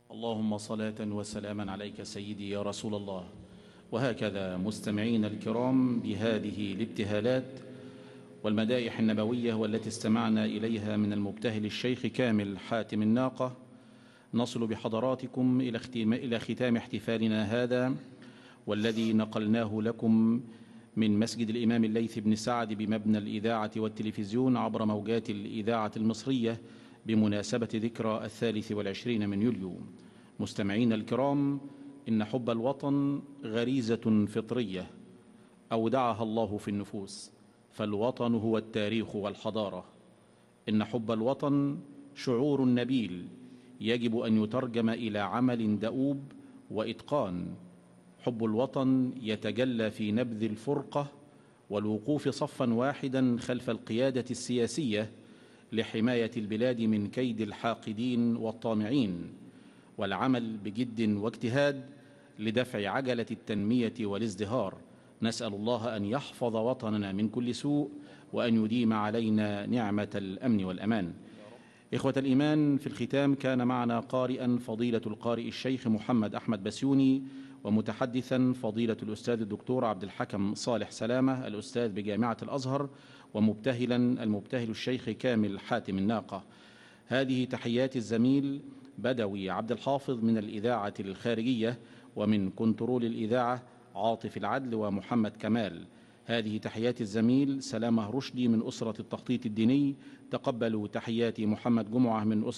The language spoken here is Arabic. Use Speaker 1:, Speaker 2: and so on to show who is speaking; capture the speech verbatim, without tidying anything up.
Speaker 1: اللهم صلاة وسلاما عليك سيدي يا رسول الله. وهكذا مستمعين الكرام، بهذه الابتهالات والمدائح النبوية والتي استمعنا إليها من المبتهل الشيخ كامل حاتم الناقة، نصل بحضراتكم إلى ختام احتفالنا هذا، والذي نقلناه لكم من مسجد الإمام الليث بن سعد بمبنى الإذاعة والتلفزيون عبر موجات الإذاعة المصرية بمناسبة ذكرى الثالث والعشرين من يوليو. مستمعين الكرام، إن حب الوطن غريزة فطرية أودعها الله في النفوس، فالوطن هو التاريخ والحضارة. إن حب الوطن شعور نبيل يجب أن يترجم إلى عمل دؤوب وإتقان. حب الوطن يتجلى في نبذ الفرقة والوقوف صفا واحدا خلف القيادة السياسية لحماية البلاد من كيد الحاقدين والطامعين، والعمل بجد واجتهاد لدفع عجلة التنمية والازدهار. نسأل الله أن يحفظ وطننا من كل سوء وأن يديم علينا نعمة الأمن والأمان. إخوة الإيمان، في الختام كان معنا قارئا فضيلة القارئ الشيخ محمد أحمد بسيوني، ومتحدثا فضيلة الأستاذ الدكتور عبد الحكم صالح سلامة الأستاذ بجامعة الأزهر، ومبتهلا المبتهل الشيخ كامل حاتم الناقة. هذه تحيات الزميل بدوي عبد الحافظ من الإذاعة الخارجية، ومن كنترول الإذاعة عاطف العدل ومحمد كمال. هذه تحيات الزميل سلامة رشدي من أسرة التخطيط الديني. تقبلوا تحيات محمد جمعة من أسرة